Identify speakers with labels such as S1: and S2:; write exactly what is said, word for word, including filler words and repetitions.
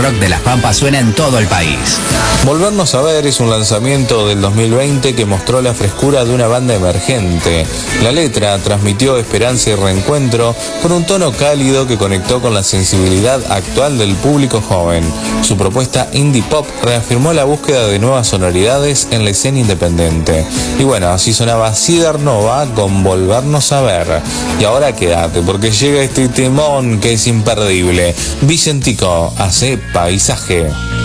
S1: rock de Las Pampas suena en todo el país.
S2: Volvernos a ver es un lanzamiento del dos mil veinte que mostró la frescura de una banda emergente. La letra transmitió esperanza y reencuentro con un tono cálido que conectó con la sensibilidad actual del público joven. Su propuesta indie pop reafirmó la búsqueda de nuevas sonoridades en la escena independiente. Y bueno, así sonaba Cider Nova con Volvernos a ver. Y ahora quédate, porque llega este temón que es imperdible. Vicentico hace Paisaje.